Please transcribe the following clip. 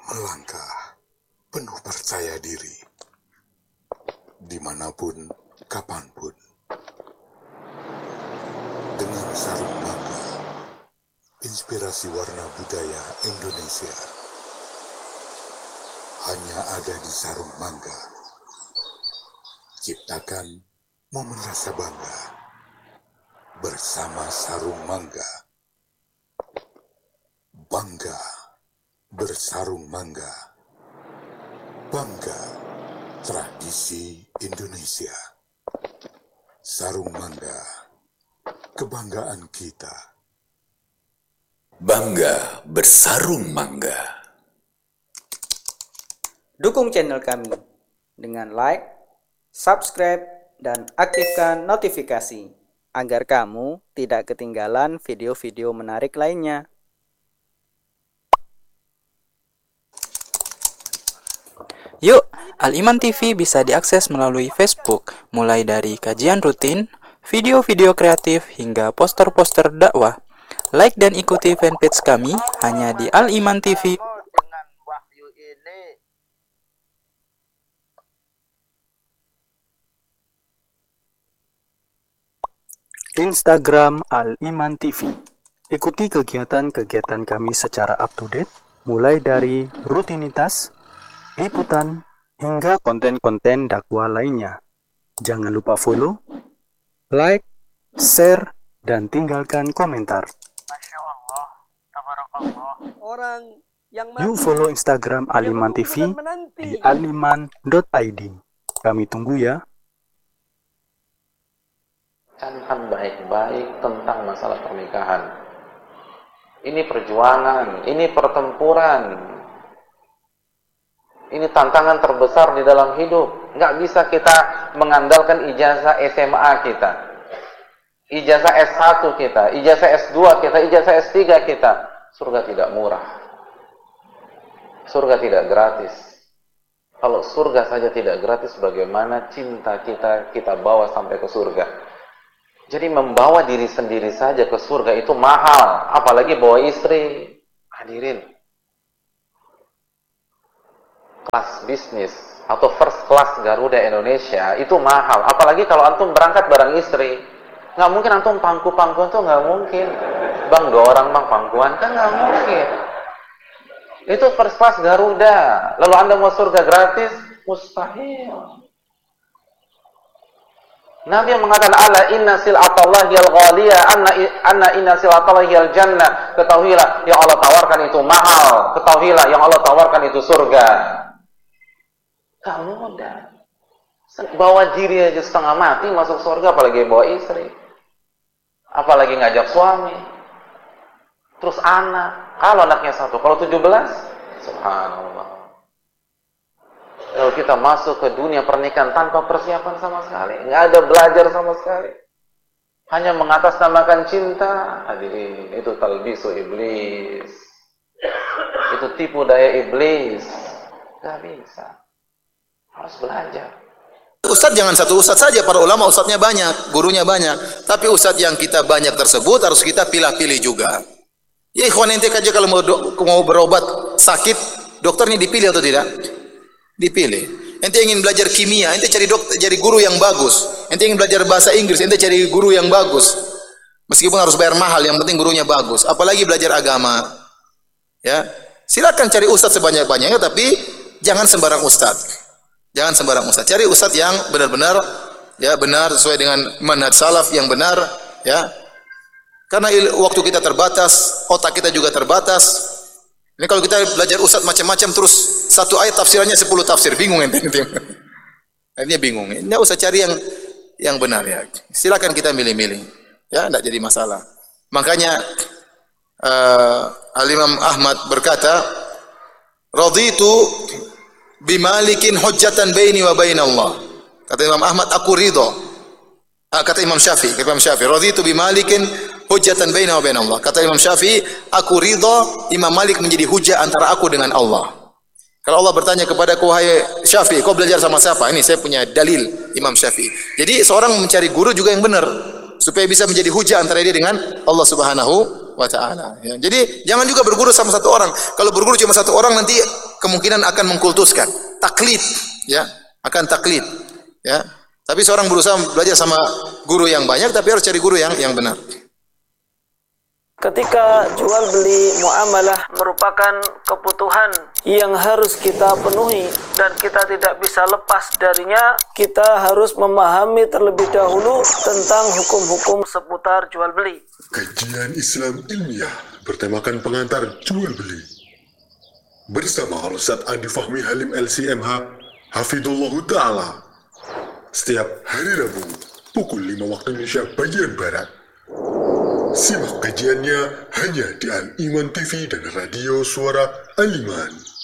melangkah penuh percaya diri, dimanapun, kapanpun, dengan sarung mangga, inspirasi warna budaya Indonesia, hanya ada di sarung mangga. Ciptakan momen rasa bangga bersama sarung mangga. Bangga bersarung mangga. Bangga tradisi Indonesia. Sarung mangga, kebanggaan kita. Bangga bersarung mangga. Dukung channel kami dengan like, subscribe, dan aktifkan notifikasi agar kamu tidak ketinggalan video-video menarik lainnya. Yuk, Al-Iman TV bisa diakses melalui Facebook, mulai dari kajian rutin, video-video kreatif, hingga poster-poster dakwah. Like dan ikuti fanpage kami hanya di Al-Iman TV. Dengan wahyu ini, Instagram Al-Iman TV. Ikuti kegiatan-kegiatan kami secara up-to-date, mulai dari rutinitas, liputan, hingga konten-konten dakwah lainnya. Jangan lupa follow, like, share, dan tinggalkan komentar. Masya Allah, tabarakallah. Orang yang Yuk follow Instagram Al-Iman TV di aliman.id. Kami tunggu ya. Cankan baik-baik tentang masalah pernikahan. Ini perjuangan, ini pertempuran. Ini tantangan terbesar di dalam hidup. Nggak bisa kita mengandalkan ijazah SMA kita, ijazah S1 kita, ijazah S2 kita, ijazah S3 kita. Surga tidak murah. Surga tidak gratis. Kalau surga saja tidak gratis, bagaimana cinta kita bawa sampai ke surga? Jadi membawa diri sendiri saja ke surga itu mahal, apalagi bawa istri. Hadirin, kelas bisnis atau first class Garuda Indonesia itu mahal, apalagi kalau antum berangkat bareng istri. Nggak mungkin antum pangku-pangkuan tuh, nggak mungkin. Bang, 2 orang bang pangkuan, kan nggak mungkin. Itu first class Garuda. Lalu anda mau surga gratis? Mustahil. Nabi yang mengatakan, ala inna sil'atallahi al-ghaliyah, anna inna sil'atallahi al-jannah. Ketahuilah yang Allah tawarkan itu mahal. Ketahuilah yang Allah tawarkan itu surga. Gak mudah. Bawa diri aja setengah mati masuk surga, apalagi bawa istri, apalagi ngajak suami, terus anak. Kalau anaknya 1, kalau 17, subhanallah. Kalau kita masuk ke dunia pernikahan tanpa persiapan sama sekali, nggak ada belajar sama sekali, hanya mengatasnamakan cinta, hadirin, itu talbisu iblis, itu tipu daya iblis. Nggak bisa, harus belajar. Ustadz jangan satu ustadz saja, para ulama ustadznya banyak, gurunya banyak. Tapi ustadz yang kita banyak tersebut harus kita pilih-pilih juga. Ya ikhwan, ente aja kalau mau berobat sakit, dokternya dipilih atau tidak? Dipilih. Ente ingin belajar kimia, ente cari guru yang bagus. Ente ingin belajar bahasa Inggris, ente cari guru yang bagus. Meskipun harus bayar mahal, yang penting gurunya bagus. Apalagi belajar agama. Ya, silakan cari ustadz sebanyak-banyaknya, tapi jangan sembarang ustadz. Jangan sembarang ustadz. Cari ustadz yang benar-benar ya benar sesuai dengan manhaj salaf yang benar, ya. Karena waktu kita terbatas, otak kita juga terbatas. Ini kalau kita belajar ustadz macam-macam terus satu ayat tafsirannya 10 tafsir, bingung ente. Akhirnya bingung. Enggak usah cari yang benar ya. Silakan kita milih-milih. Ya, enggak jadi masalah. Makanya Al-Imam Ahmad berkata, "Raditu bimalikin hujjatan baini wa baina Allah." Kata Imam Ahmad, aku ridho. Kata Imam Syafi'i, "Raditu bimalikin hujjatan baina wa baina Allah." Kata Imam Syafi'i, aku ridho Imam Malik menjadi hujjah antara aku dengan Allah. Kalau Allah bertanya kepadaku, "Wahai Syafi'i, kau belajar sama siapa?" Ini saya punya dalil Imam Syafi'i. Jadi seorang mencari guru juga yang benar supaya bisa menjadi hujjah antara dia dengan Allah Subhanahu wa taala. Ya. Jadi jangan juga berguru sama satu orang. Kalau berguru cuma satu orang nanti kemungkinan akan mengkultuskan, taklid, ya, akan taklid, ya. Tapi seorang berusaha belajar sama guru yang banyak, tapi harus cari guru yang benar. Ketika jual beli muamalah merupakan kebutuhan yang harus kita penuhi dan kita tidak bisa lepas darinya, kita harus memahami terlebih dahulu tentang hukum-hukum seputar jual beli. Kajian Islam ilmiah bertemakan pengantar jual beli. Bersama Ustaz Andi Fahmi Halim LCMH, Hafidhullah Ta'ala. Setiap hari Rabu, pukul 5 waktu Indonesia bagian Barat. Simak kajiannya hanya di Al-Iman TV dan Radio Suara Al-Iman.